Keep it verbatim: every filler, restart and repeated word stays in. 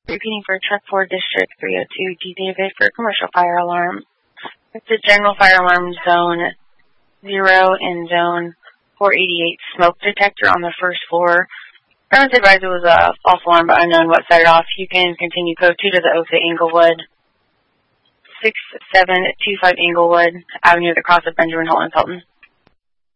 Repeating for Truck four District three oh two, D. David for commercial fire alarm. It's a general fire alarm zone zero and zone four eighty-eight smoke detector on the first floor. Everyone's advised it was a false alarm but unknown what set it off. You can continue code two to the Oaks at Englewood. six seven two five Englewood Avenue at the cross of Benjamin Holt and Felton.